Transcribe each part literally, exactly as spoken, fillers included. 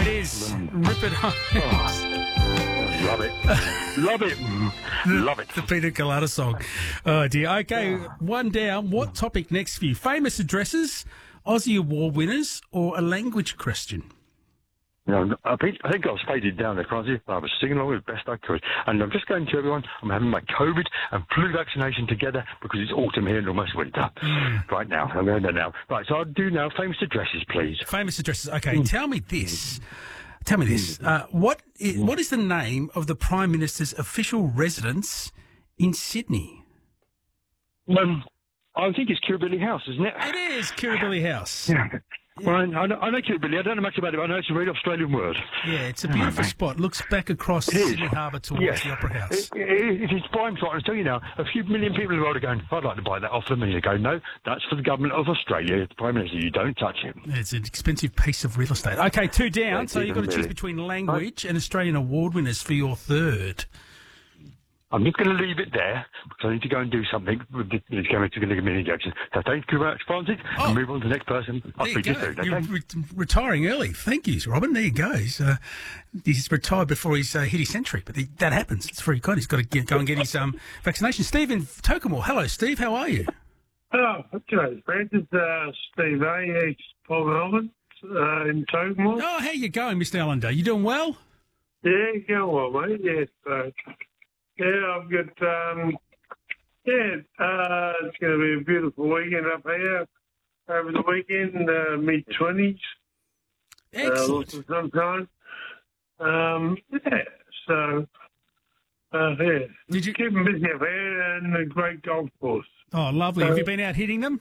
It is. Rip It Home. Oh, love it. Love it. Love it. The Peter Colada song. Oh, dear. Okay, one down. What topic next for you? Famous addresses, Aussie Award winners, or a language question? No, I think, I think I was faded down there, Francie. I was singing along as best I could. And I'm just going to everyone, I'm having my COVID and flu vaccination together because it's autumn here and almost winter. Mm. Right now. I'm going there now. Right, so I'll do now famous addresses, please. Famous addresses. Okay, mm. tell me this. Tell me this. Uh, what is, what is the name of the Prime Minister's official residence in Sydney? Um, I think it's Kirribilli House, isn't it? It is Kirribilli House. Yeah. Well, I know, I know Kirribilli. I don't know much about it, but I know it's a very Australian word. Yeah, it's a beautiful oh, spot. Looks back across Sydney Harbour towards yes. the Opera House. It, it, it is prime spot. I'll tell you now, a few million people in the world are going, I'd like to buy that off them. And you go, no, that's for the government of Australia. The Prime Minister, you don't touch it. It's an expensive piece of real estate. Okay, two down. Yeah, so you've got to choose really. between language and Australian award winners for your third. I'm just going to leave it there because I need to go and do something with this camera to give me an injection. So thank you very much, Francis, oh, and move on to the next person. I'll speak to you soon, okay? You're re- retiring early. Thank you, Robin. There you go. He's, uh, he's retired before he's uh, hit his century, but he, that happens. It's very good. He's got to get, go and get his um, vaccination. Steve in Tokemore. Hello, Steve. How are you? Oh, okay. Francis, uh, Steve A. Paul Melbourne uh, in Tokemore. Oh, how you going, Mister Allender? You doing well? Yeah, going well, mate. Yes. Uh, Yeah, I've got, um, yeah, uh, it's going to be a beautiful weekend up here over the weekend, uh, mid-twenties. Excellent. Uh, sunshine. Um, yeah, so, uh, yeah. Did you keep them busy up here and a great golf course. Oh, lovely. So, have you been out hitting them?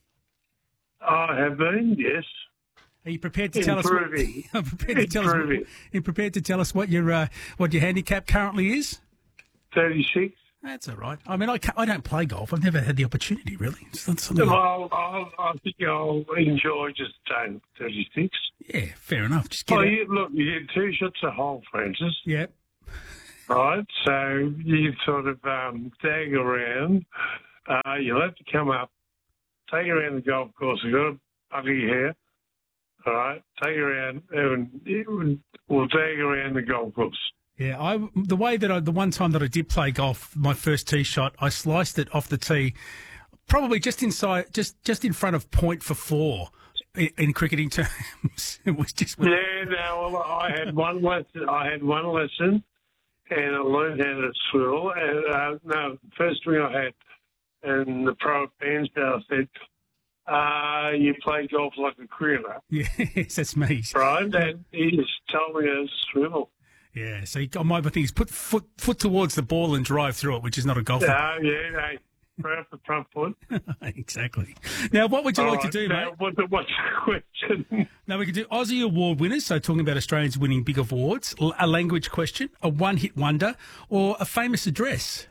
I have been, yes. Are you prepared to tell Improving. us what, prepared to tell us what, you prepared to tell us what your, uh, what your handicap currently is? thirty-six. That's all right. I mean, I, can't, I don't play golf. I've never had the opportunity, really. It's not something well, I, I think I'll enjoy just staying thirty-six. Yeah, fair enough. Just get oh, it. You, look, you get two shots a hole, Francis. Yeah. Right, so you sort of um, tag around. Uh, you'll have to come up, take around the golf course. You've got a buggy here. All right, take around, and we'll tag around the golf course. Yeah, I the way that I the one time that I did play golf, my first tee shot, I sliced it off the tee, probably just inside, just just in front of point for four, in, in cricketing terms. It was just yeah. No, well, I had one lesson. I had one lesson, and I learned how to swivel. And uh, no, first thing I had, and the pro bandstand said, uh, "You play golf like a cricketer." Yes, that's me. Right, and he just told me how to swivel. Yeah, so you got my thing is put foot foot towards the ball and drive through it, which is not a golf. No, yeah, no, right off the front foot. Exactly. Now, what would you All like right, to do, now, mate? What's the, what's the question? Now, we could do Aussie Award winners, so talking about Australians winning big awards, a language question, a one-hit wonder, or a famous address.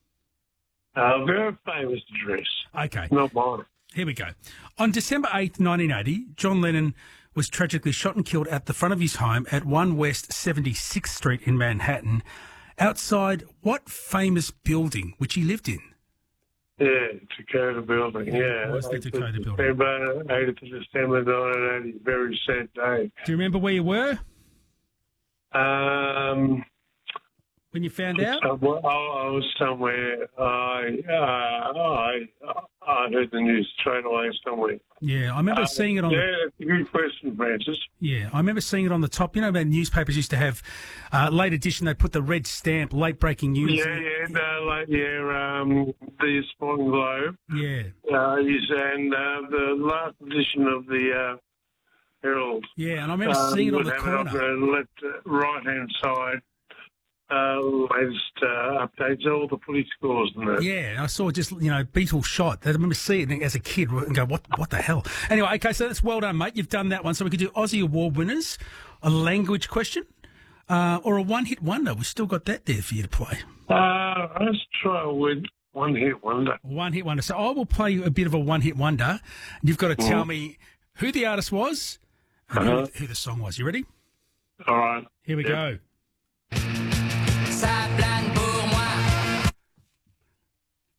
A very famous address. Okay. Not mine. Here we go. On December eighth, nineteen eighty, John Lennon was tragically shot and killed at the front of his home at one West seventy-sixth Street in Manhattan, outside what famous building which he lived in? Yeah, Dakota Building, yeah. What's the Dakota Building? December, eighth of December nineteen eighty, very sad day. Do you remember where you were Um, when you found out? I was somewhere. I, uh, I, I heard the news straight away somewhere. Yeah, I remember uh, seeing it on. Yeah, the, that's a good question, Francis. Yeah, I remember seeing it on the top. You know, about newspapers used to have uh, late edition. They put the red stamp, late breaking news. Yeah, yeah, no, like, yeah. Um, the Sporting Globe. Yeah. Uh, is and uh, the last edition of the uh, Herald. Yeah, and I remember um, seeing it on the have corner. It on the left, uh, right hand side. Uh, latest uh, updates, all the police scores and that. Yeah, I saw just, you know, Beetle shot. I remember seeing it as a kid and go, what what the hell? Anyway, okay, so that's well done, mate. You've done that one. So we could do Aussie Award winners, a language question, uh, or a one-hit wonder. We've still got that there for you to play. Uh, let's try with one-hit wonder. One-hit wonder. So I will play you a bit of a one-hit wonder. You've got to mm. tell me who the artist was and uh-huh. who, who the song was. You ready? All right. Here we yep. go.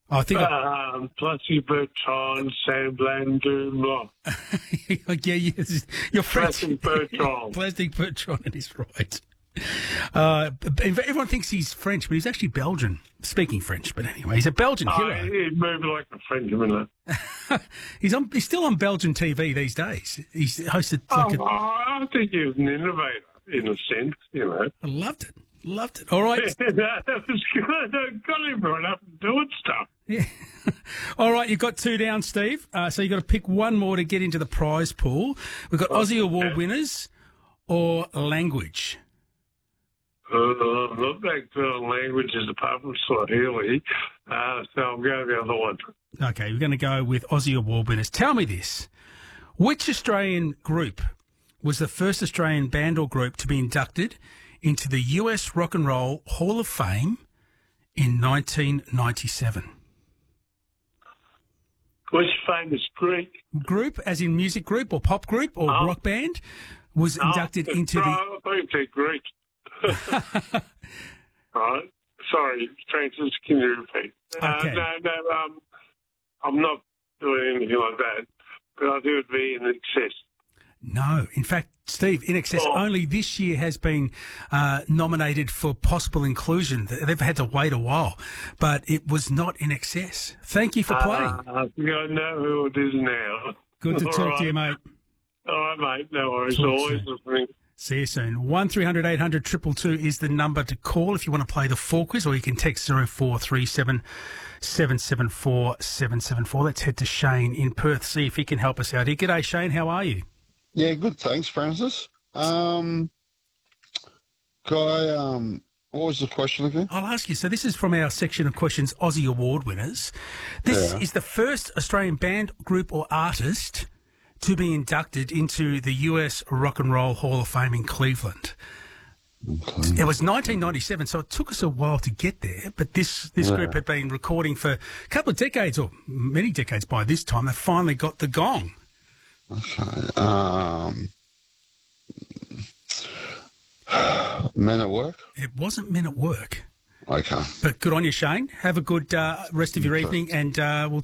Oh, I think. Um, Plessy Bertrand, Saint-Blanc du Blanc. Yeah, yes, you're French. Plastic Bertrand. Plastic Bertrand is right. Uh, everyone thinks he's French, but he's actually Belgian, speaking French. But anyway, he's a Belgian Oh, hero. he moved like a Frenchman. he's on. He's still on Belgian T V these days. He's hosted. Oh, Like a, I think he was an innovator in a sense, you know. I loved it. Loved it. All right. that was good. I got him right up and doing stuff. Yeah. All right, you've got two down, Steve. Uh, so you've got to pick one more to get into the prize pool. We've got Aussie Award winners or language. Uh, I'm not that good on languages apart from Swahili, uh, so I'll go the other one. Okay, we're going to go with Aussie Award winners. Tell me this. Which Australian group was the first Australian band or group to be inducted into the U S Rock and Roll Hall of Fame in nineteen ninety-seven? Which famous Greek? Group, as in music group or pop group or Oh. rock band, was inducted oh, into the... I thought you said Greek. Right. Sorry, Francis, can you repeat? Okay. Uh, no, no, um, I'm not doing anything like that, but I think it would be in excess. No. In fact, Steve, In Excess Oh. only this year has been uh, nominated for possible inclusion. They've had to wait a while, but it was not In Excess. Thank you for playing. Uh, I think I know who it is now. Good to All talk right. to you, mate. All right, mate. No worries. Talk Always soon. listening. See you soon. one three hundred eight hundred two two two is the number to call if you want to play the four quiz, or you can text zero four three seven seven seven four seven seven four. Let's head to Shane in Perth, see if he can help us out here. G'day, Shane. How are you? Yeah, good. Thanks, Francis. Um, Guy, um, what was the question again? I'll ask you. So this is from our section of questions, Aussie Award winners. This Yeah. is the first Australian band, group or artist to be inducted into the U S Rock and Roll Hall of Fame in Cleveland. Okay. It was nineteen ninety-seven, so it took us a while to get there, but this, this Yeah. group had been recording for a couple of decades, or many decades by this time. They finally got the gong. Okay. Um, Men at Work? It wasn't Men at Work. Okay. But good on you, Shane. Have a good uh, rest of your evening, and uh, we'll